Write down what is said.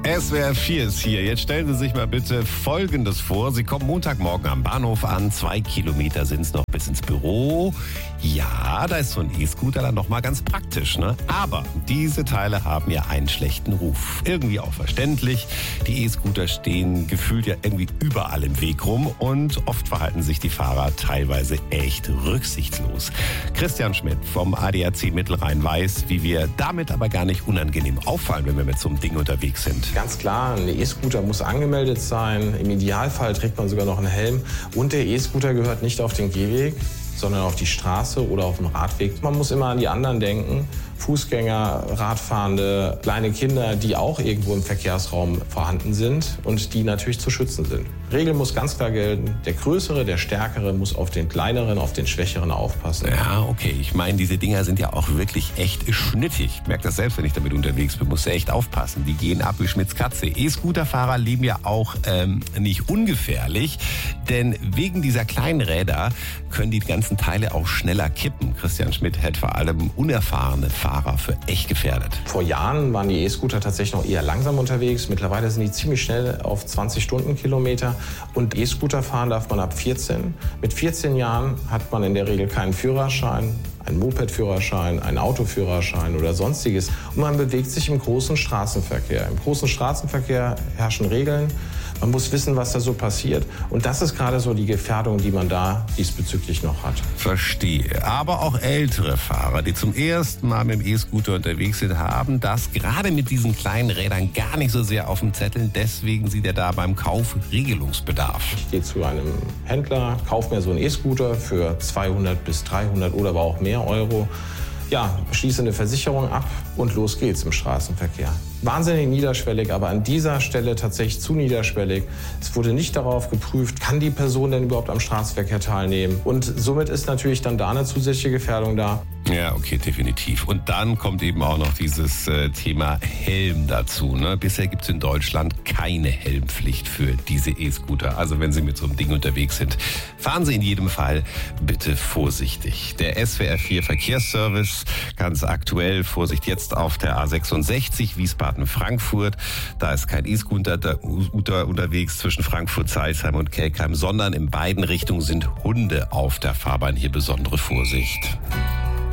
SWR 4 ist hier. Jetzt stellen Sie sich mal bitte Folgendes vor. Sie kommen Montagmorgen am Bahnhof an. 2 Kilometer sind es noch bis ins Büro. Ja, da ist so ein E-Scooter dann noch mal ganz praktisch, ne? Aber diese Teile haben ja einen schlechten Ruf. Irgendwie auch verständlich. Die E-Scooter stehen gefühlt ja irgendwie überall im Weg rum und oft verhalten sich die Fahrer teilweise echt rücksichtslos. Christian Schmidt vom ADAC Mittelrhein weiß, wie wir damit aber gar nicht unangenehm auffallen, wenn wir mit so einem Ding unterwegs sind. Ganz klar, ein E-Scooter muss angemeldet sein. Im Idealfall trägt man sogar noch einen Helm. Und der E-Scooter gehört nicht auf den Gehweg, sondern auf die Straße oder auf den Radweg. Man muss immer an die anderen denken. Fußgänger, Radfahrende, kleine Kinder, die auch irgendwo im Verkehrsraum vorhanden sind und die natürlich zu schützen sind. Regel muss ganz klar gelten, der Größere, der Stärkere muss auf den Kleineren, auf den Schwächeren aufpassen. Ja, okay. Ich meine, diese Dinger sind ja auch wirklich echt schnittig. Ich merke das selbst, wenn ich damit unterwegs bin. Musst du echt aufpassen. Die gehen ab wie Schmitz Katze. E-Scooterfahrer leben ja auch nicht ungefährlich, denn wegen dieser kleinen Räder können die ganzen Teile auch schneller kippen. Christian Schmidt hält vor allem unerfahrene Fahrer für echt gefährdet. Vor Jahren waren die E-Scooter tatsächlich noch eher langsam unterwegs. Mittlerweile sind die ziemlich schnell auf 20 Stundenkilometer. Und E-Scooter fahren darf man ab 14. Mit 14 Jahren hat man in der Regel keinen Führerschein, einen Moped-Führerschein, einen Autoführerschein oder sonstiges. Und man bewegt sich im großen Straßenverkehr. Im großen Straßenverkehr herrschen Regeln. Man muss wissen, was da so passiert. Und das ist gerade so die Gefährdung, die man da diesbezüglich noch hat. Verstehe. Aber auch ältere Fahrer, die zum ersten Mal mit dem E-Scooter unterwegs sind, haben das gerade mit diesen kleinen Rädern gar nicht so sehr auf dem Zettel. Deswegen sieht er da beim Kauf Regelungsbedarf. Ich gehe zu einem Händler, kaufe mir so einen E-Scooter für 200 bis 300 oder aber auch mehr Euro. Ja, schließe eine Versicherung ab und los geht's im Straßenverkehr. Wahnsinnig niederschwellig, aber an dieser Stelle tatsächlich zu niederschwellig. Es wurde nicht darauf geprüft, kann die Person denn überhaupt am Straßenverkehr teilnehmen? Und somit ist natürlich dann da eine zusätzliche Gefährdung da. Ja, okay, definitiv. Und dann kommt eben auch noch dieses Thema Helm dazu. Ne? Bisher gibt es in Deutschland keine Helmpflicht für diese E-Scooter. Also wenn Sie mit so einem Ding unterwegs sind, fahren Sie in jedem Fall bitte vorsichtig. Der SWR 4 Verkehrsservice, ganz aktuell, Vorsicht jetzt auf der A66 Wiesbaden-Frankfurt. Da ist kein E-Scooter unterwegs zwischen Frankfurt-Zeilsheim und Kelkheim, sondern in beiden Richtungen sind Hunde auf der Fahrbahn. Hier besondere Vorsicht.